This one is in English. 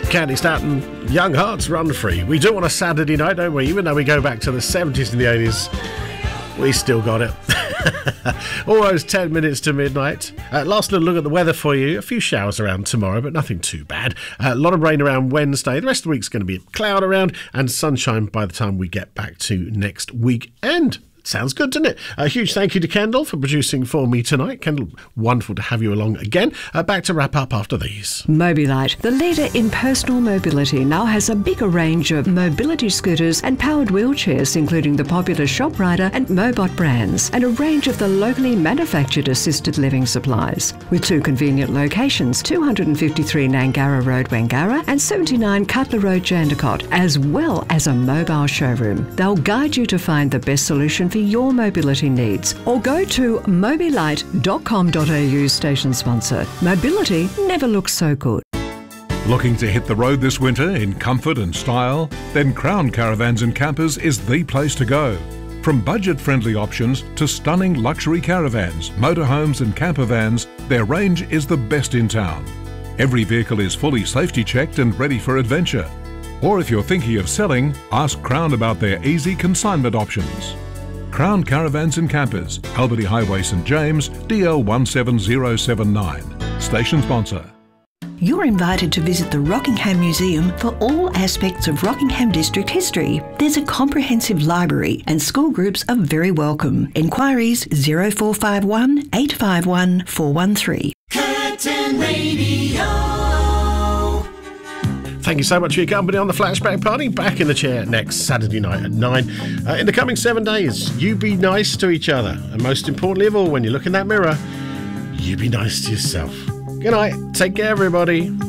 Candy Staton, Young Hearts Run Free. We do on a Saturday night, don't we? Even though we go back to the 70s and the 80s, we still got it. Almost 10 minutes to midnight. Last little look at the weather for you. A few showers around tomorrow, but nothing too bad. A lot of rain around Wednesday. The rest of the week's going to be a cloud around and sunshine by the time we get back to next weekend. Sounds good, doesn't it? A huge thank you to Kendall for producing for me tonight. Kendall, wonderful to have you along again. Back to wrap up after these. Mobilite, the leader in personal mobility, now has a bigger range of mobility scooters and powered wheelchairs, including the popular ShopRider and Mobot brands, and a range of the locally manufactured assisted living supplies. With 2 convenient locations, 253 Nangara Road, Wangara, and 79 Cutler Road, Jandakot, as well as a mobile showroom. They'll guide you to find the best solution for your mobility needs, or go to mobilite.com.au, station sponsor. Mobility never looks so good. Looking to hit the road this winter in comfort and style? Then Crown Caravans and Campers is the place to go. From budget-friendly options to stunning luxury caravans, motorhomes and camper vans, their range is the best in town. Every vehicle is fully safety checked and ready for adventure. Or if you're thinking of selling, ask Crown about their easy consignment options. Crown Caravans and Campers, Albany Highway, St James, DL 17079. Station sponsor. You're invited to visit the Rockingham Museum for all aspects of Rockingham District history. There's a comprehensive library and school groups are very welcome. Enquiries 0451 851 413. Curtin Radio. Thank you so much for your company on the Flashback Party. Back in the chair next Saturday night at 9. In the coming 7 days, you be nice to each other. And most importantly of all, when you look in that mirror, you be nice to yourself. Good night. Take care, everybody.